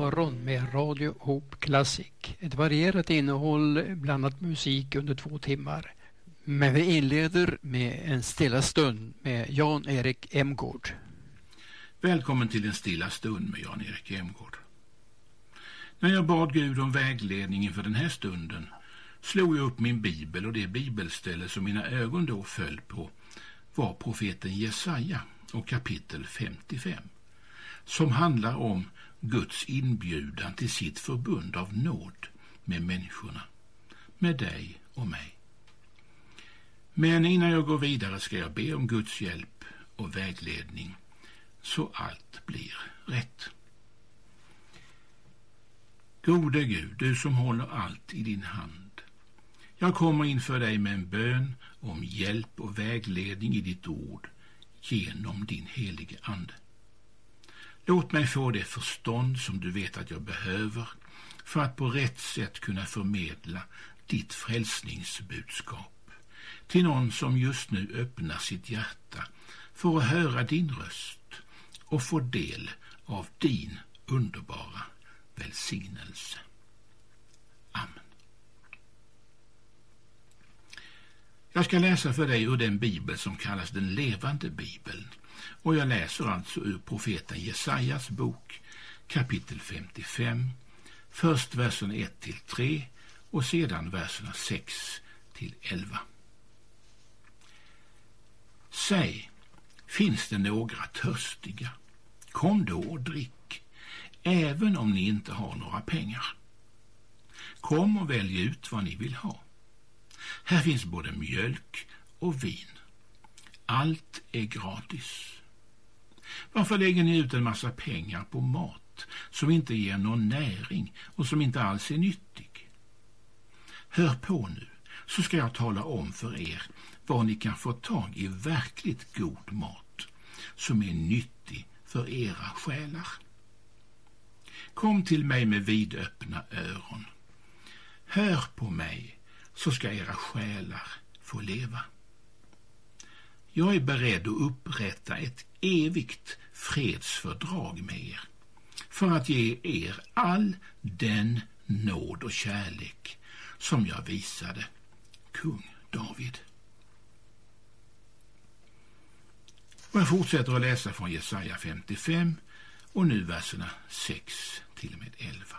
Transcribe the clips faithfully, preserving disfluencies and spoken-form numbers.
morgon med Radio Hope Classic. Ett varierat innehåll, blandat musik under två timmar. Men vi inleder med en stilla stund med Jan-Erik Emgård. Välkommen till en stilla stund med Jan-Erik Emgård. När jag bad Gud om vägledning inför den här stunden slog jag upp min bibel, och det bibelställe som mina ögon då föll på var profeten Jesaja och kapitel femtiofem, som handlar om Guds inbjudan till sitt förbund av nåd med människorna, med dig och mig. Men innan jag går vidare ska jag be om Guds hjälp och vägledning så allt blir rätt. Gode Gud, du som håller allt i din hand. Jag kommer inför dig med en bön om hjälp och vägledning i ditt ord genom din helige ande. Låt mig få det förstånd som du vet att jag behöver för att på rätt sätt kunna förmedla ditt frälsningsbudskap till någon som just nu öppnar sitt hjärta för att höra din röst och få del av din underbara välsignelse. Amen. Jag ska läsa för dig ur den bibel som kallas den levande bibeln, och jag läser alltså ur profeten Jesajas bok kapitel femtiofem, först versen ett till tre och sedan verserna sex till elva. Säg, finns det några törstiga? Kom då och drick, även om ni inte har några pengar. Kom och välj ut vad ni vill ha. Här finns både mjölk och vin. Allt är gratis. Varför lägger ni ut en massa pengar på mat som inte ger någon näring och som inte alls är nyttig? Hör på nu, så ska jag tala om för er var ni kan få tag i verkligt god mat som är nyttig för era själar. Kom till mig med vidöppna öron. Hör på mig, så ska era själar få leva. Jag är beredd att upprätta ett evigt fredsfördrag med er för att ge er all den nåd och kärlek som jag visade kung David. Och jag fortsätter att läsa från Jesaja femtiofem och nu verserna sex till och med elva.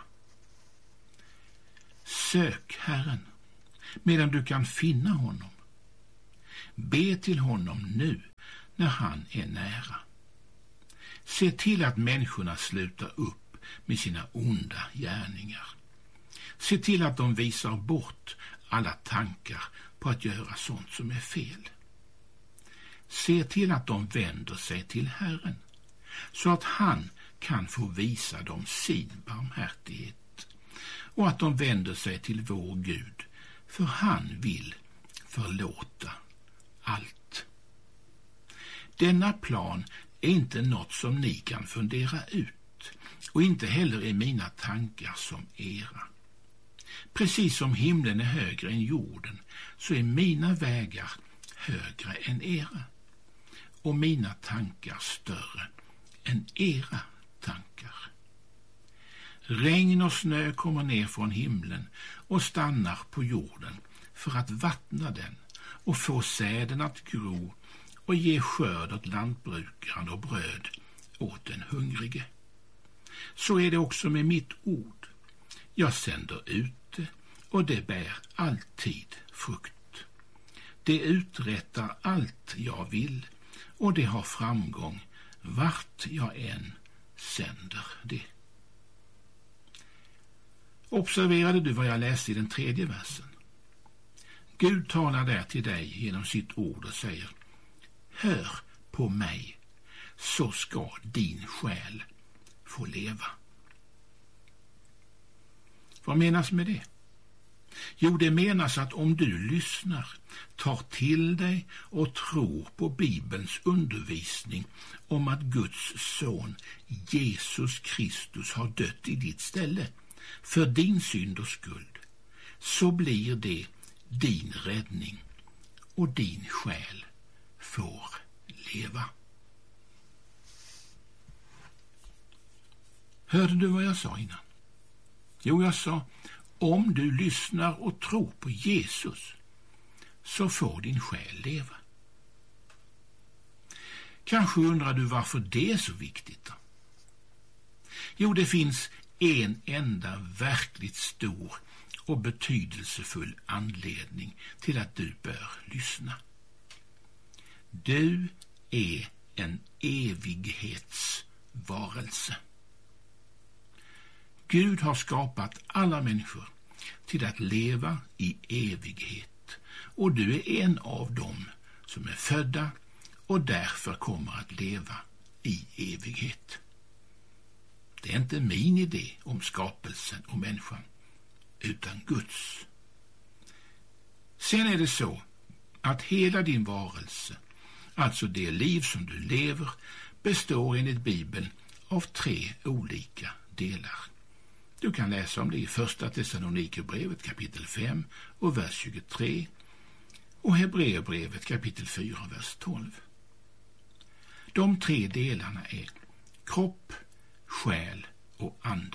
Sök Herren medan du kan finna honom. Be till honom nu när han är nära. Se till att människorna slutar upp med sina onda gärningar. Se till att de visar bort alla tankar på att göra sånt som är fel. Se till att de vänder sig till Herren, så att han kan få visa dem sin barmhärtighet, och att de vänder sig till vår Gud, för han vill förlåta allt. Denna plan är inte något som ni kan fundera ut, och inte heller är mina tankar som era. Precis som himlen är högre än jorden, så är mina vägar högre än era, och mina tankar större än era tankar. Regn och snö kommer ner från himlen och stannar på jorden för att vattna den och få säden att gro och ge skörd åt lantbrukaren och bröd åt den hungrige. Så är det också med mitt ord. Jag sänder ut det, och det bär alltid frukt. Det uträttar allt jag vill, och det har framgång vart jag än sänder det. Observerade du vad jag läste i den tredje versen? Gud talar där till dig genom sitt ord och säger: hör på mig, så ska din själ få leva. Vad menas med det? Jo, det menas att om du lyssnar, tar till dig och tror på Bibelns undervisning om att Guds son Jesus Kristus har dött i ditt ställe för din synd och skuld, så blir det din räddning, och din själ får leva. Hörde du vad jag sa innan? Jo, jag sa, om du lyssnar och tror på Jesus så får din själ leva. Kanske undrar du varför det är så viktigt då? Jo, det finns en enda verkligt stor och betydelsefull anledning till att du bör lyssna. Du är en evighetsvarelse. Gud har skapat alla människor till att leva i evighet, och du är en av dem som är födda och därför kommer att leva i evighet. Det är inte min idé om skapelsen och människan, utan Guds. Sen är det så att hela din varelse, alltså det liv som du lever, består enligt Bibeln av tre olika delar. Du kan läsa om det i första Thessalonikerbrevet kapitel fem och vers tjugotre och Hebreerbrevet kapitel fyra vers tolv. De tre delarna är kropp, själ och ande.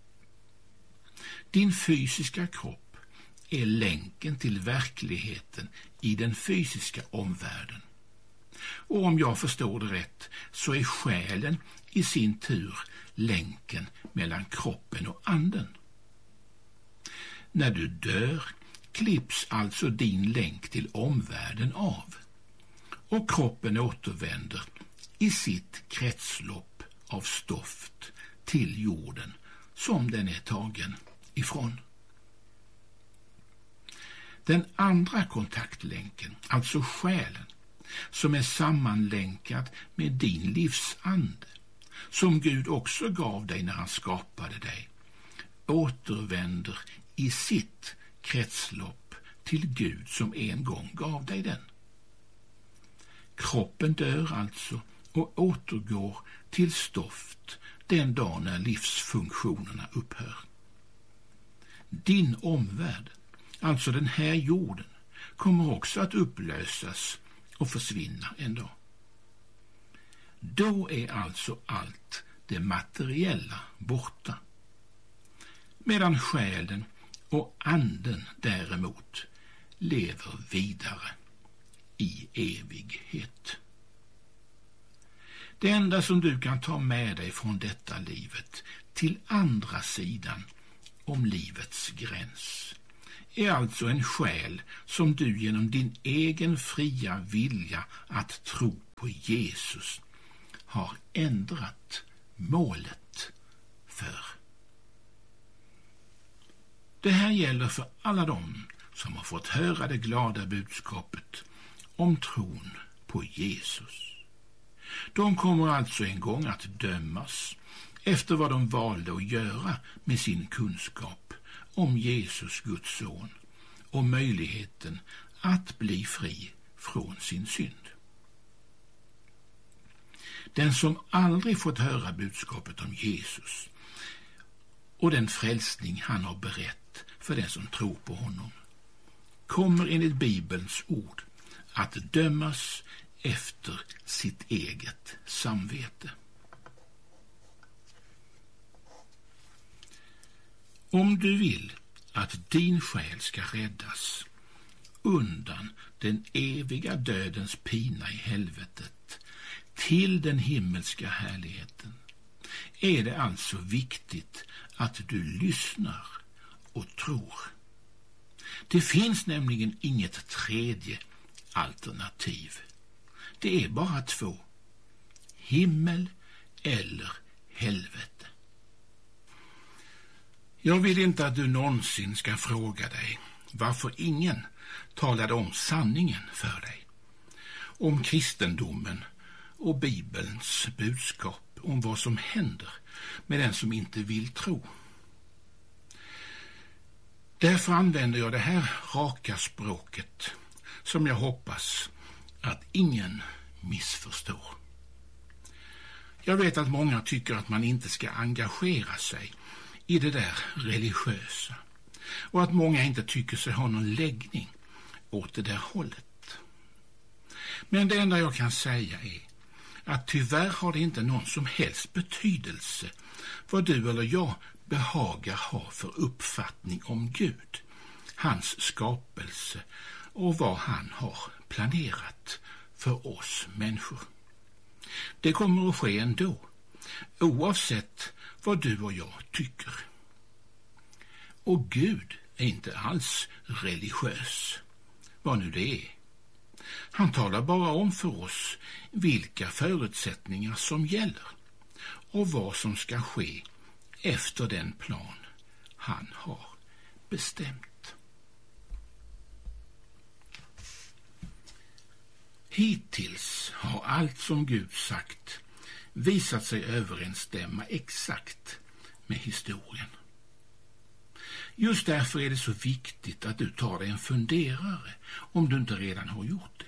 Din fysiska kropp är länken till verkligheten i den fysiska omvärlden. Och om jag förstår det rätt så är själen i sin tur länken mellan kroppen och anden. När du dör klipps alltså din länk till omvärlden av, och kroppen återvänder i sitt kretslopp av stoft till jorden som den är tagen ifrån. Den andra kontaktlänken, alltså själen, som är sammanlänkad med din livsande, som Gud också gav dig när han skapade dig, återvänder i sitt kretslopp till Gud som en gång gav dig den. Kroppen dör alltså och återgår till stoft den dag när livsfunktionerna upphör. Din omvärld, alltså den här jorden, kommer också att upplösas och försvinna en dag. Då är alltså allt det materiella borta, medan själen och anden däremot lever vidare i evighet. Det enda som du kan ta med dig från detta livet till andra sidan om livets gräns är alltså en själ som du genom din egen fria vilja att tro på Jesus har ändrat målet för. Det här gäller för alla dem som har fått höra det glada budskapet om tron på Jesus. De kommer alltså en gång att dömas efter vad de valde att göra med sin kunskap om Jesus, Guds son, och möjligheten att bli fri från sin synd. Den som aldrig fått höra budskapet om Jesus och den frälsning han har berett för den som tror på honom kommer enligt Bibelns ord att dömas efter sitt eget samvete. Om du vill att din själ ska räddas undan den eviga dödens pina i helvetet till den himmelska härligheten, är det alltså viktigt att du lyssnar och tror. Det finns nämligen inget tredje alternativ. Det är bara två: himmel eller helvete. Jag vill inte att du någonsin ska fråga dig varför ingen talade om sanningen för dig, om kristendomen och Bibelns budskap om vad som händer med den som inte vill tro. Därför använder jag det här raka språket som jag hoppas att ingen missförstår. Jag vet att många tycker att man inte ska engagera sig i det där religiösa, och att många inte tycker sig ha någon läggning åt det där hållet. Men det enda jag kan säga är att tyvärr har det inte någon som helst betydelse vad du eller jag behagar ha för uppfattning om Gud, hans skapelse och vad han har planerat för oss människor. Det kommer att ske ändå, oavsett vad du och jag tycker. Och Gud är inte alls religiös, vad nu det är. Han talar bara om för oss vilka förutsättningar som gäller och vad som ska ske efter den plan han har bestämt. Hittills har allt som Gud sagt visat sig överensstämma exakt med historien. Just därför är det så viktigt att du tar dig en funderare om du inte redan har gjort det.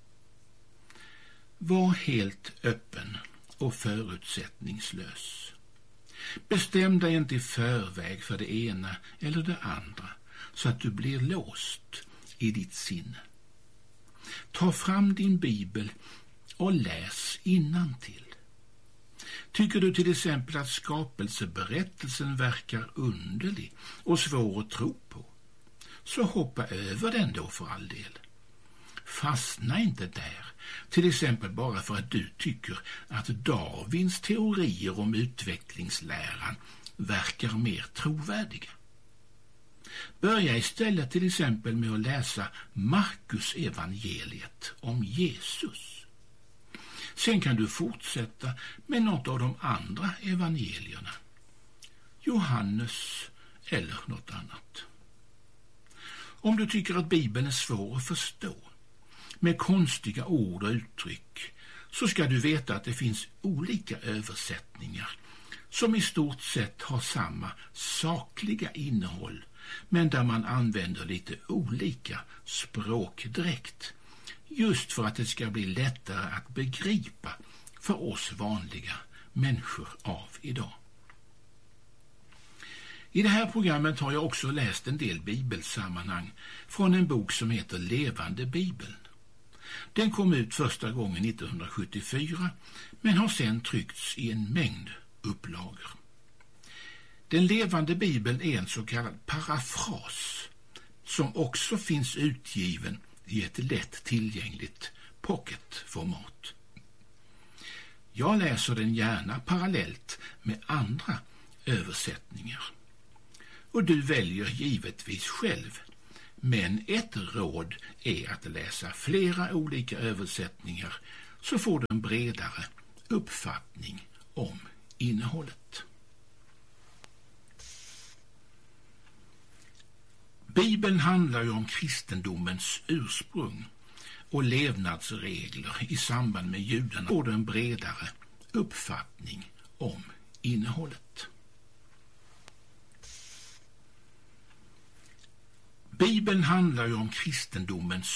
Var helt öppen och förutsättningslös. Bestäm dig inte i förväg för det ena eller det andra så att du blir låst i ditt sinne. Ta fram din bibel och läs innantill. Tycker du till exempel att skapelseberättelsen verkar underlig och svår att tro på, så hoppa över den då för all del. Fastna inte där, till exempel bara för att du tycker att Darwins teorier om utvecklingsläran verkar mer trovärdiga. Börja istället till exempel med att läsa Markus evangeliet om Jesus. Sen kan du fortsätta med något av de andra evangelierna, Johannes eller något annat. Om du tycker att Bibeln är svår att förstå, med konstiga ord och uttryck, så ska du veta att det finns olika översättningar som i stort sett har samma sakliga innehåll, men där man använder lite olika språkdräkt, just för att det ska bli lättare att begripa för oss vanliga människor av idag. I det här programmet har jag också läst en del bibelsammanhang från en bok som heter Levande Bibeln. Den kom ut första gången nittonhundrasjuttiofyra men har sedan tryckts i en mängd upplagor. Den levande bibeln är en så kallad parafras som också finns utgiven i ett lätt tillgängligt pocketformat. Jag läser den gärna parallellt med andra översättningar. Och du väljer givetvis själv, men ett råd är att läsa flera olika översättningar så får du en bredare uppfattning om innehållet. Bibeln handlar ju om kristendomens ursprung och levnadsregler i samband med judarna. Får du en bredare uppfattning om innehållet. Bibeln handlar ju om kristendomens